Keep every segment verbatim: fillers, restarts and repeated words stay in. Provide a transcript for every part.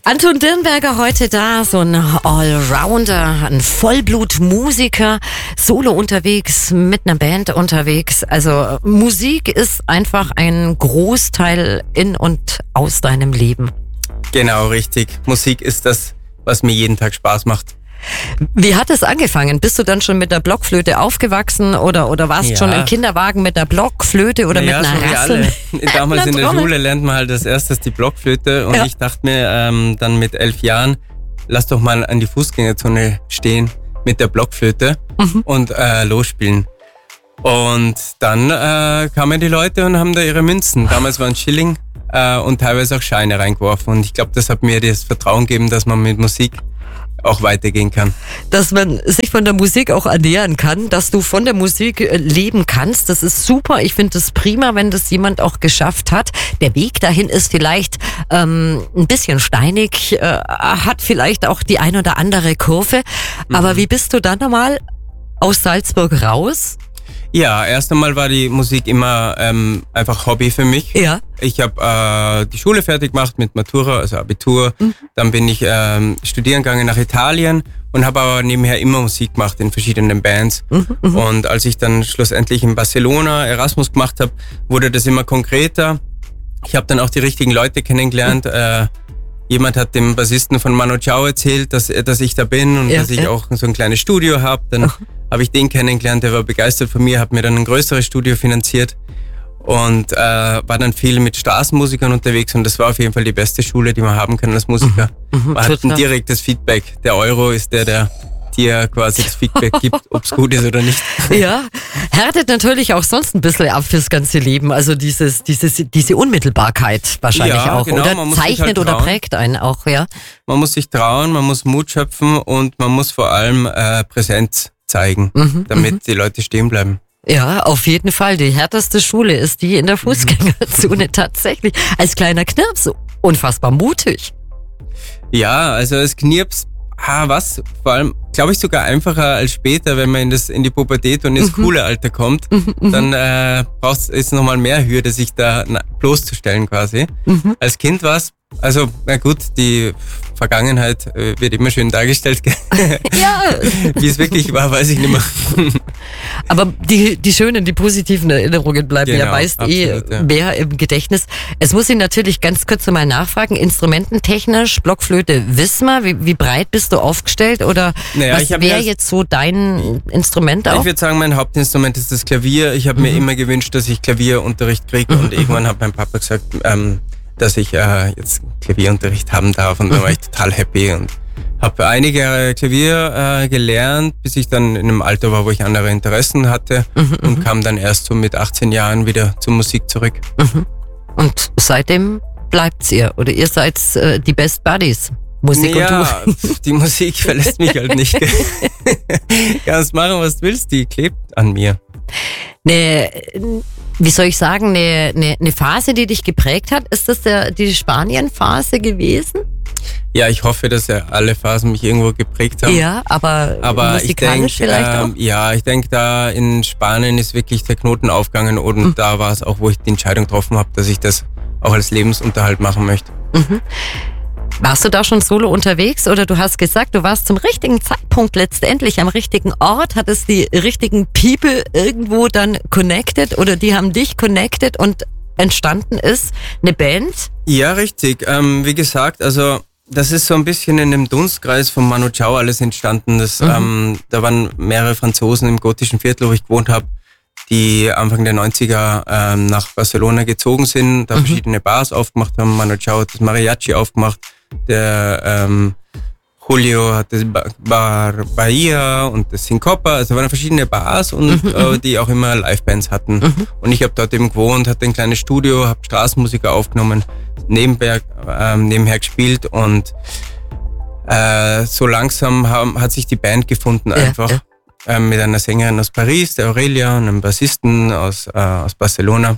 Anton Dirnberger heute da, so ein Allrounder, ein Vollblutmusiker, solo unterwegs, mit einer Band unterwegs. Also Musik ist einfach ein Großteil in und aus deinem Leben. Genau, richtig. Musik ist das, was mir jeden Tag Spaß macht. Wie hat es angefangen? Bist du dann schon mit der Blockflöte aufgewachsen oder, oder warst ja. schon im Kinderwagen mit der Blockflöte oder naja, mit einer so Rassel? Damals in der Schule lernt man halt als erstes die Blockflöte und ja. ich dachte mir ähm, dann mit elf Jahren, lass doch mal an die Fußgängerzone stehen mit der Blockflöte mhm. und äh, losspielen. Und dann äh, kamen die Leute und haben da ihre Münzen. Damals waren Schilling äh, und teilweise auch Scheine reingeworfen. Und ich glaube, das hat mir das Vertrauen gegeben, dass man mit Musik auch weitergehen kann. Dass man sich von der Musik auch ernähren kann, dass du von der Musik leben kannst, das ist super. Ich finde es prima, wenn das jemand auch geschafft hat. Der Weg dahin ist vielleicht ähm, ein bisschen steinig, äh, hat vielleicht auch die ein oder andere Kurve. Aber mhm. wie bist du dann einmal aus Salzburg raus? Ja, erst einmal war die Musik immer ähm, einfach Hobby für mich. Ja. Ich habe äh, die Schule fertig gemacht mit Matura, also Abitur. Mhm. Dann bin ich ähm, studieren gegangen nach Italien und habe aber nebenher immer Musik gemacht in verschiedenen Bands. Mhm. Und als ich dann schlussendlich in Barcelona Erasmus gemacht habe, wurde das immer konkreter. Ich habe dann auch die richtigen Leute kennengelernt. Mhm. Äh, jemand hat dem Bassisten von Manu Chao erzählt, dass, dass ich da bin und ja, dass ich ja. auch so ein kleines Studio habe. Dann oh. habe ich den kennengelernt, der war begeistert von mir, hat mir dann ein größeres Studio finanziert und äh, war dann viel mit Straßenmusikern unterwegs und das war auf jeden Fall die beste Schule, die man haben kann als Musiker. Mhm. Man hat ein direktes Feedback. Der Euro ist der, der dir quasi das Feedback gibt, ob es gut ist oder nicht. Ja, härtet natürlich auch sonst ein bisschen ab fürs ganze Leben. Also dieses, dieses, diese Unmittelbarkeit wahrscheinlich ja, auch. Genau, oder zeichnet halt oder prägt einen auch, ja. Man muss sich trauen, man muss Mut schöpfen und man muss vor allem äh, Präsenz zeigen, mhm, damit mhm. die Leute stehen bleiben. Ja, auf jeden Fall. Die härteste Schule ist die in der Fußgängerzone mhm. tatsächlich. Als kleiner Knirps unfassbar mutig. Ja, also als Knirps, ah, was? Vor allem, glaube ich, sogar einfacher als später, wenn man in, das, in die Pubertät und ins mhm. coole Alter kommt. Mhm, dann äh, brauchst ist nochmal mehr Hürde, sich da na, bloßzustellen quasi. Mhm. Als Kind war es, also na gut, die Vergangenheit äh, wird immer schön dargestellt. Ja. Wie es wirklich war, weiß ich nicht mehr. Aber die, die schönen, die positiven Erinnerungen bleiben genau, ja meist absolut, eh ja. mehr im Gedächtnis. Es muss ich natürlich ganz kurz mal nachfragen, instrumententechnisch, Blockflöte, Wismar, wie, wie breit bist du aufgestellt oder naja, was wäre jetzt so dein Instrument auch? Ich würde sagen, mein Hauptinstrument ist das Klavier. Ich habe mhm. mir immer gewünscht, dass ich Klavierunterricht kriege mhm. und irgendwann hat mein Papa gesagt, ähm, dass ich äh, jetzt Klavierunterricht haben darf und dann war ich total happy und habe einige Jahre Klavier äh, gelernt, bis ich dann in einem Alter war, wo ich andere Interessen hatte mhm, und kam dann erst so mit achtzehn Jahren wieder zur Musik zurück. Mhm. Und seitdem bleibt's ihr oder ihr seid äh, die Best Buddies? Musik ja, und du? Die Musik verlässt mich halt nicht. Kannst machen, was du willst, die klebt an mir. Ne, wie soll ich sagen, eine ne, ne Phase, die dich geprägt hat, ist das der, die Spanien-Phase gewesen? Ja, ich hoffe, dass ja alle Phasen mich irgendwo geprägt haben. Ja, aber, aber musikalisch ich denk, vielleicht ähm, auch? Ja, ich denke, da in Spanien ist wirklich der Knoten aufgegangen und mhm. da war es auch, wo ich die Entscheidung getroffen habe, dass ich das auch als Lebensunterhalt machen möchte. Mhm. Warst du da schon solo unterwegs oder du hast gesagt, du warst zum richtigen Zeitpunkt letztendlich am richtigen Ort, hattest die richtigen People irgendwo dann connected oder die haben dich connected und entstanden ist eine Band? Ja, richtig. Ähm, wie gesagt, also das ist so ein bisschen in dem Dunstkreis von Manu Chao alles entstanden. Das, mhm. ähm, da waren mehrere Franzosen im gotischen Viertel, wo ich gewohnt habe, die Anfang der neunziger ähm, nach Barcelona gezogen sind, da mhm. verschiedene Bars aufgemacht haben. Manu Chao hat das Mariachi aufgemacht, der ähm, Julio hat das Bar Bahia und das Syncopa, also waren verschiedene Bars und mhm, äh, die auch immer Livebands hatten. Mhm. Und ich habe dort eben gewohnt, hatte ein kleines Studio, habe Straßenmusiker aufgenommen, nebenher, ähm, nebenher gespielt und äh, so langsam haben, hat sich die Band gefunden einfach. Ja, ja. Ähm, mit einer Sängerin aus Paris, der Aurelia, und einem Bassisten aus, äh, aus Barcelona.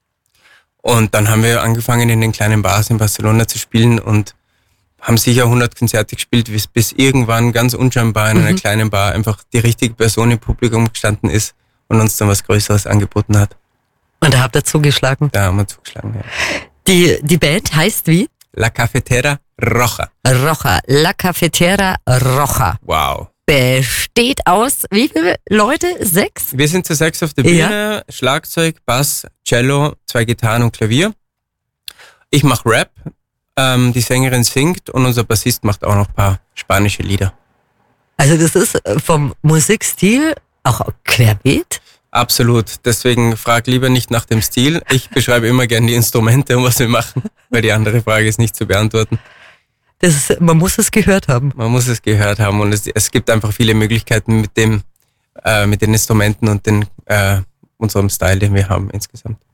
Und dann haben wir angefangen, in den kleinen Bars in Barcelona zu spielen und haben sicher hundert Konzerte gespielt, bis, bis irgendwann ganz unscheinbar in einer mhm. kleinen Bar einfach die richtige Person im Publikum gestanden ist und uns dann was Größeres angeboten hat. Und da habt ihr zugeschlagen? Da haben wir zugeschlagen, ja. Die, die Band heißt wie? La Cafetera Rocha. Rocha. La Cafetera Rocha. Wow. Besteht aus, wie viele Leute? Sechs? Wir sind zu sechs auf der Bühne. Ja. Schlagzeug, Bass, Cello, zwei Gitarren und Klavier. Ich mache Rap, ähm, die Sängerin singt und unser Bassist macht auch noch ein paar spanische Lieder. Also das ist vom Musikstil auch querbeet? Absolut. Deswegen frag lieber nicht nach dem Stil. Ich beschreibe immer gerne die Instrumente und was wir machen, weil die andere Frage ist nicht zu beantworten. Das ist, man muss es gehört haben. Man muss es gehört haben und es, es gibt einfach viele Möglichkeiten mit dem, äh, mit den Instrumenten und den, äh, unserem Style, den wir haben insgesamt.